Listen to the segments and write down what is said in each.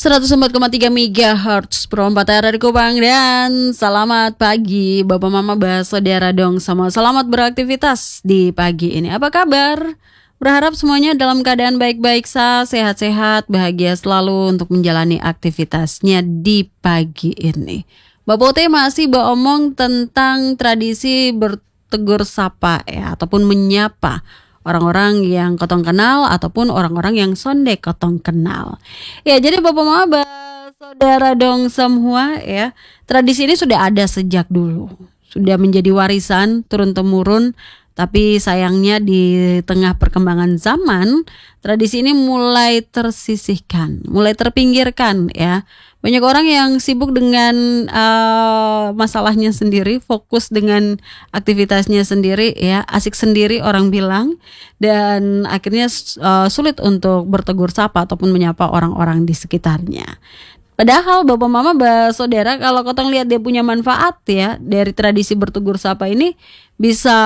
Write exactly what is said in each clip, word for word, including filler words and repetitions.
seratus empat koma tiga megahertz Pro empat R dari Kupang. Dan selamat pagi Bapak Mama Saudara dong semua. Selamat beraktivitas di pagi ini. Apa kabar? Berharap semuanya dalam keadaan baik-baik saja, sehat-sehat, bahagia selalu untuk menjalani aktivitasnya di pagi ini. Bapak T masih beromong tentang tradisi bertegur sapa ya, ataupun menyapa orang-orang yang kotong kenal ataupun orang-orang yang sonde kotong kenal. Ya, jadi Bapak Mama Saudara dong semua ya, tradisi ini sudah ada sejak dulu. Sudah menjadi warisan turun-temurun, tapi sayangnya di tengah perkembangan zaman, tradisi ini mulai tersisihkan, mulai terpinggirkan ya. Banyak orang yang sibuk dengan uh, masalahnya sendiri, fokus dengan aktivitasnya sendiri ya, asik sendiri orang bilang, dan akhirnya uh, sulit untuk bertegur sapa ataupun menyapa orang-orang di sekitarnya. Padahal Bapak Mama Saudara, kalau kotong lihat dia punya manfaat ya dari tradisi bertegur sapa ini, bisa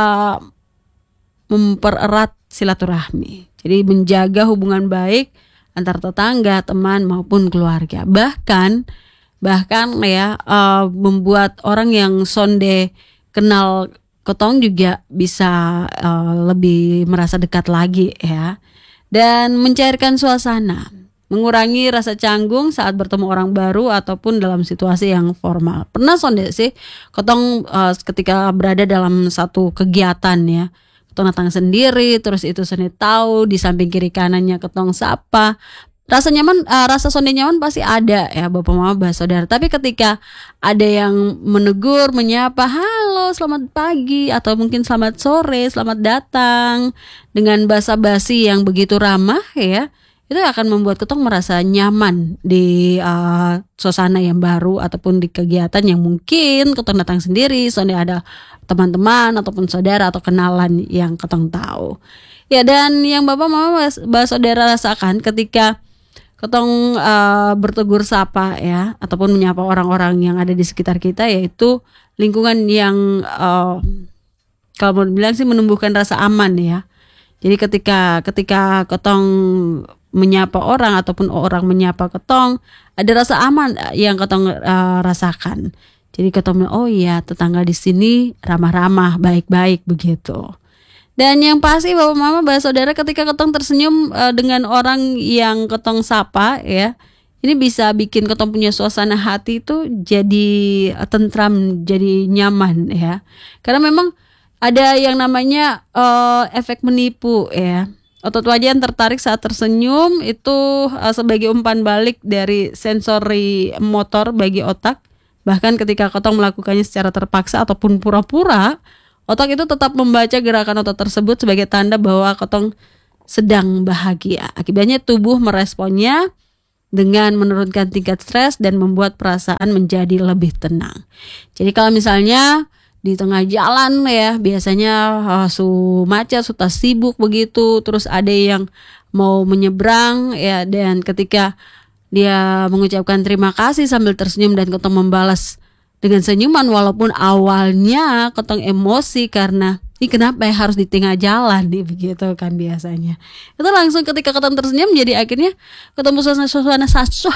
mempererat silaturahmi. Jadi menjaga hubungan baik antar tetangga, teman maupun keluarga. Bahkan bahkan ya uh, membuat orang yang sonde kenal kotong juga bisa uh, lebih merasa dekat lagi ya. Dan mencairkan suasana, mengurangi rasa canggung saat bertemu orang baru ataupun dalam situasi yang formal. Pernah sonde sih kotong uh, ketika berada dalam satu kegiatan ya, ketong datang sendiri, terus itu sendiri tahu di samping kiri kanannya ketong sapa. Rasa nyaman, uh, rasa sonde nyaman pasti ada ya Bapak Mama Saudara. Tapi ketika ada yang menegur, menyapa, halo, selamat pagi, atau mungkin selamat sore, selamat datang, dengan basa-basi yang begitu ramah ya, itu akan membuat ketong merasa nyaman di uh, suasana yang baru ataupun di kegiatan yang mungkin ketong datang sendiri, sonde ada teman-teman ataupun saudara atau kenalan yang ketong tahu. Ya, dan yang Bapak Mama Saudara rasakan ketika ketong uh, bertegur sapa ya ataupun menyapa orang-orang yang ada di sekitar kita, yaitu lingkungan yang uh, kalau mau bilang sih menumbuhkan rasa aman ya. Jadi ketika ketika ketong menyapa orang ataupun orang menyapa ketong, ada rasa aman yang ketong uh, rasakan. Jadi ketemu, oh iya tetangga di sini ramah-ramah, baik-baik begitu. Dan yang pasti Bapak Mama Saudara, ketika ketong tersenyum uh, dengan orang yang ketong sapa ya, ini bisa bikin ketong punya suasana hati itu jadi tentram, jadi nyaman ya. Karena memang ada yang namanya uh, efek menipu ya. Otot wajah yang tertarik saat tersenyum itu uh, sebagai umpan balik dari sensori motor bagi otak. Bahkan ketika ketong melakukannya secara terpaksa ataupun pura-pura, otak itu tetap membaca gerakan otot tersebut sebagai tanda bahwa ketong sedang bahagia. Akibatnya tubuh meresponnya dengan menurunkan tingkat stres dan membuat perasaan menjadi lebih tenang. Jadi kalau misalnya di tengah jalan ya, biasanya uh, su macet, su tas sibuk begitu, terus ada yang mau menyeberang ya, dan ketika dia mengucapkan terima kasih sambil tersenyum dan ketong membalas dengan senyuman, walaupun awalnya ketong emosi karena ini kenapa ya harus di tengah jalan nih, begitu kan biasanya. Itu langsung ketika ketong tersenyum jadi akhirnya ketemu suasana-suasana sasuh.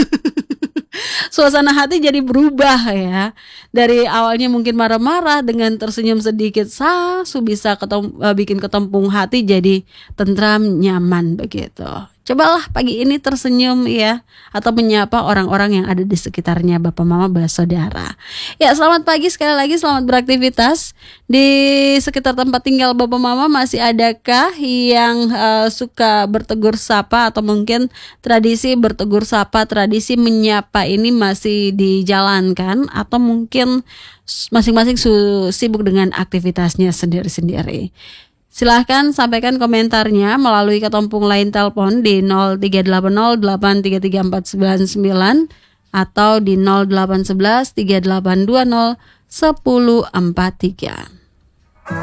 Suasana hati jadi berubah ya. Dari awalnya mungkin marah-marah, dengan tersenyum sedikit sasu bisa ketom, uh, bikin ketempung hati jadi tentram, nyaman begitu. Cobalah pagi ini tersenyum ya, atau menyapa orang-orang yang ada di sekitarnya Bapak Mama Saudara. Ya, selamat pagi sekali lagi, selamat beraktivitas. Di sekitar tempat tinggal Bapak Mama masih adakah yang uh, suka bertegur sapa, atau mungkin tradisi bertegur sapa, tradisi menyapa ini masih dijalankan, atau mungkin masing-masing su- sibuk dengan aktivitasnya sendiri-sendiri? Silahkan sampaikan komentarnya melalui ketompung line telepon di nol tiga delapan nol delapan tiga tiga empat sembilan sembilan atau di nol delapan satu satu tiga delapan dua nol satu nol empat tiga.